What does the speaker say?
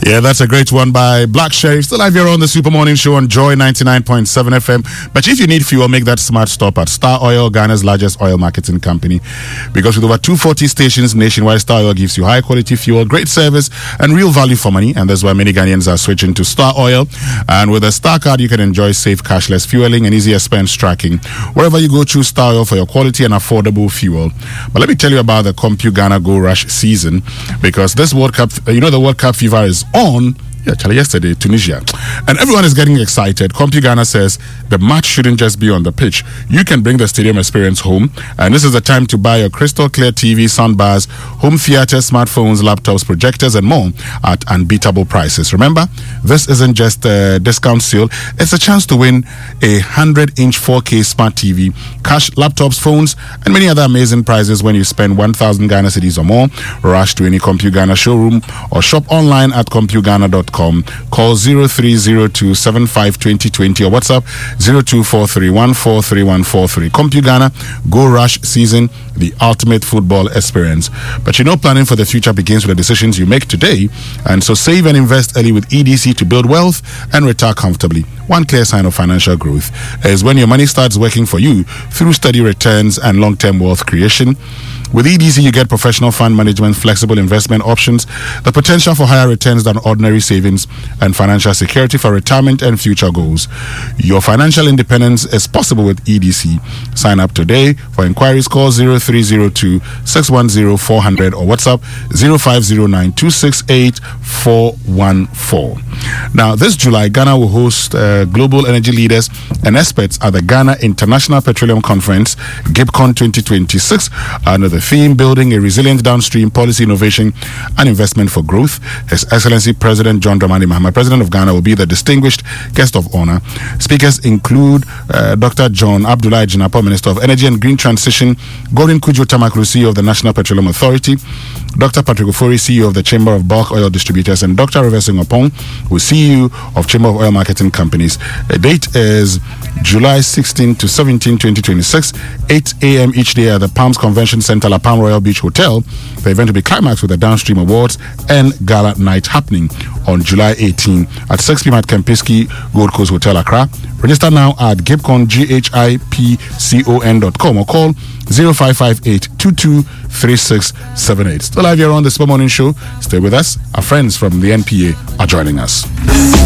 Yeah, that's a great one by Black Sheriff. Still live here on the Super Morning Show on Joy 99.7 FM. But if you need fuel, make that smart stop at Star Oil, Ghana's largest oil marketing company. Because with over 240 stations nationwide, Star Oil gives you high quality fuel, great service, and real value for money. And that's why many Ghanaians are switching to Star Oil. And with a Star card, you can enjoy safe cashless fueling and easy expense tracking. Wherever you go, choose Star Oil for your quality and affordable fuel. But let me tell you about the CompuGhana Go Rush season. Because this World Cup, the World Cup fever is on. Yeah, Charlie, yesterday, Tunisia. And everyone is getting excited. CompuGhana says the match shouldn't just be on the pitch. You can bring the stadium experience home. And this is the time to buy your crystal clear TV, soundbars, home theater, smartphones, laptops, projectors, and more at unbeatable prices. Remember, this isn't just a discount sale. It's a chance to win a 100-inch 4K smart TV, cash, laptops, phones, and many other amazing prizes when you spend 1,000 Ghana cedis or more. Rush to any CompuGhana showroom or shop online at CompuGhana.com. Call 0302 75 2020 or WhatsApp 0243143143. CompuGhana Go Rush season, the ultimate football experience. But planning for the future begins with the decisions you make today. And so save and invest early with EDC to build wealth and retire comfortably. One clear sign of financial growth is when your money starts working for you through steady returns and long-term wealth creation. With EDC, you get professional fund management, flexible investment options, the potential for higher returns than ordinary savings, and financial security for retirement and future goals. Your financial independence is possible with EDC. Sign up today. For inquiries, call 0302 610 400 or WhatsApp 0509 268 414. Now, this July, Ghana will host global energy leaders and experts at the Ghana International Petroleum Conference, GIPCON 2026, under the theme Building a Resilient Downstream Policy Innovation and Investment for Growth. His Excellency President John Dramani Mahama, President of Ghana, will be the distinguished guest of honor. Speakers include Dr. John Abdullah Jinapo, Minister of Energy and Green Transition, Gordon Kujo Tamaklu, CEO of the National Petroleum Authority, Dr. Patrick Ofori, CEO of the Chamber of Bulk Oil Distributors, and Dr. Reverse Ngopong, who is CEO of Chamber of Oil Marketing Companies. The date is July 16 to 17, 2026, 8 a.m. each day at the Palms Convention Center, La Palm Royal Beach Hotel. The event will be climaxed with the Downstream Awards and Gala Night happening on July 18 at 6 p.m. at Kempinski Gold Coast Hotel, Accra. Register now at gipcon.com or call 0558 223678. Still live here on the Super Morning Show. Stay with us. Our friends from the NPA are joining us.